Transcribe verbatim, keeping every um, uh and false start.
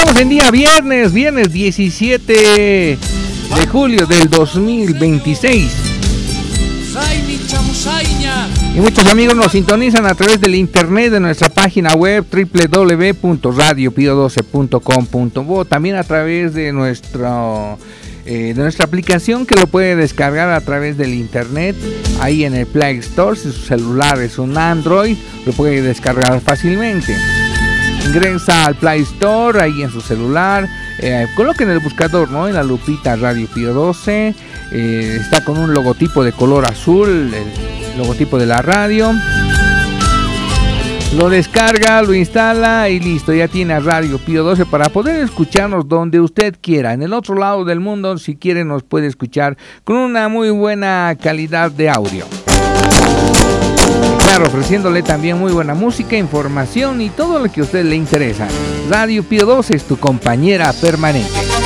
Estamos en día viernes, viernes diecisiete de julio del dos mil veintiséis. Y muchos amigos nos sintonizan a través del internet de nuestra página web doble u doble u doble u punto radio pío doce punto com punto bo, también a través de nuestro eh, de nuestra aplicación, que lo puede descargar a través del internet ahí en el Play Store. Si su celular es un Android, lo puede descargar fácilmente. Ingresa al Play Store ahí en su celular, eh, coloquen el buscador, ¿no? En la lupita Radio Pío doce, eh, está con un logotipo de color azul, el logotipo de la radio. Lo descarga, lo instala y listo, ya tiene a Radio Pío doce para poder escucharnos donde usted quiera. En el otro lado del mundo, si quiere, nos puede escuchar con una muy buena calidad de audio. Claro, ofreciéndole también muy buena música, información y todo lo que a usted le interesa. Radio Pío doce es tu compañera permanente.